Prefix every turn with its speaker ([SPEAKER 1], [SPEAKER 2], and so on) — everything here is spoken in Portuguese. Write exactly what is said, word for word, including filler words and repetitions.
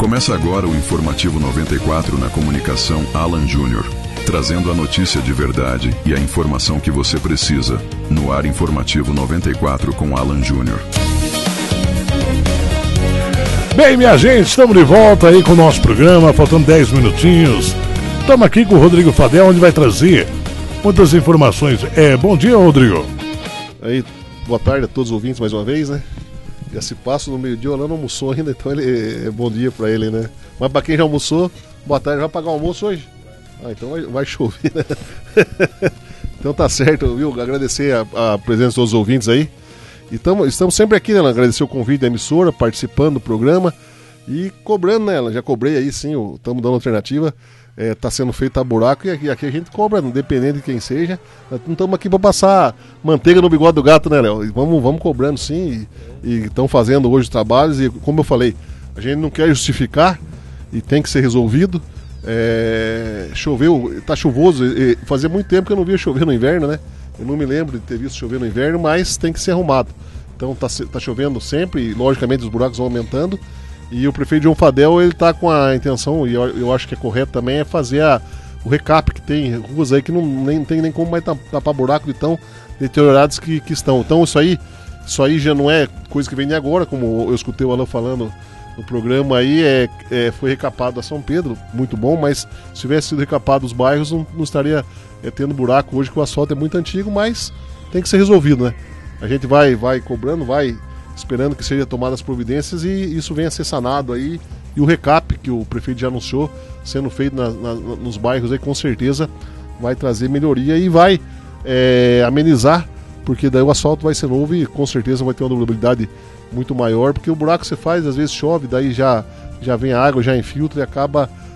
[SPEAKER 1] Começa agora o Informativo noventa e quatro na comunicação Alan Júnior, trazendo a notícia de verdade e a informação que você precisa. No ar Informativo noventa e quatro com Alan Júnior.
[SPEAKER 2] Bem, minha gente, estamos de volta aí com o nosso programa, faltando dez minutinhos. Estamos aqui com o Rodrigo Fadel, onde vai trazer muitas informações. É, bom dia, Rodrigo.
[SPEAKER 3] Aí, boa tarde a todos os ouvintes mais uma vez, né? Já se passa no meio-dia, o Alan não almoçou ainda, então ele é bom dia pra ele, né? Mas pra quem já almoçou, boa tarde, vai pagar o almoço hoje? Ah, então vai, vai chover, né? Então tá certo, viu? Agradecer a, a presença de todos os ouvintes aí. E tamo, estamos sempre aqui, né? Agradecer o convite da emissora, participando do programa e cobrando, né? Já cobrei aí, sim, estamos dando alternativa. É, tá sendo feito a buraco e aqui, aqui a gente cobra, independente de quem seja. Nós não estamos aqui para passar manteiga no bigode do gato, né, Léo? Vamos, vamos cobrando, sim, e estão fazendo hoje os trabalhos. E como eu falei, a gente não quer justificar e tem que ser resolvido. É, choveu, tá chuvoso, e fazia muito tempo que eu não via chover no inverno, né? Eu não me lembro de ter visto chover no inverno, mas tem que ser arrumado. Então tá, tá chovendo sempre e logicamente os buracos vão aumentando. E o prefeito João Fadel, ele tá com a intenção, e eu, eu acho que é correto também, é fazer a, o recap, que tem ruas aí que não nem, tem nem como mais tapar buraco de tão deteriorados que, que estão. Então isso aí, isso aí já não é coisa que vem de agora, como eu escutei o Alan falando no programa aí, é, é, foi recapado a São Pedro, muito bom, mas se tivesse sido recapado os bairros, não, não estaria é, tendo buraco hoje, que o asfalto é muito antigo, mas tem que ser resolvido, né? A gente vai, vai cobrando, vai esperando que sejam tomadas as providências e isso venha a ser sanado aí. E o recap que o prefeito já anunciou sendo feito na, na, nos bairros aí, com certeza vai trazer melhoria e vai é, amenizar, porque daí o asfalto vai ser novo e com certeza vai ter uma durabilidade muito maior, porque o buraco você faz, às vezes chove, daí já, já vem a água, já infiltra e acaba